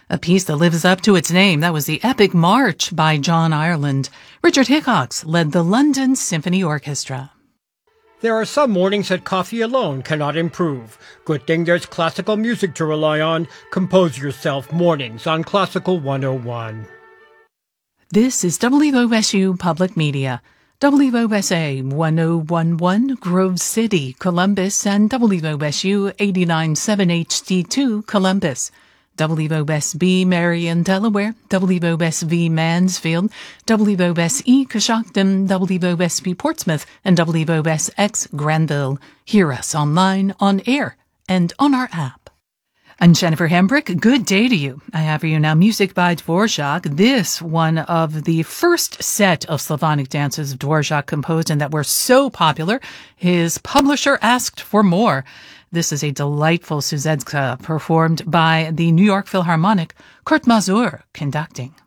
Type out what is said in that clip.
A piece that lives up to its name. That was the Epic March by John Ireland. Richard Hickox led the London Symphony Orchestra. There are some mornings that coffee alone cannot improve. Good thing there's classical music to rely on. Compose yourself mornings on Classical 101. This is WOSU Public Media. WOSA 1011 Grove City, Columbus, and WOSU 89.7 HD2 Columbus. WOSB Marion, Delaware, WOSV Mansfield, WOSE Coshocton, WOSB Portsmouth, and WOSX Granville. Hear us online, on air, and on our app. I'm Jennifer Hembrick. Good day to you. I have for you now music by Dvorak. This one of the first set of Slavonic dances Dvorak composed and that were so popular, his publisher asked for more. This is a delightful Suzedzka performed by the New York Philharmonic, Kurt Masur conducting.